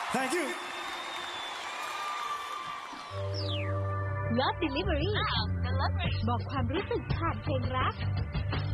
Thank you Love Delivery บอกความรู้สึกผ่านเพลงรัก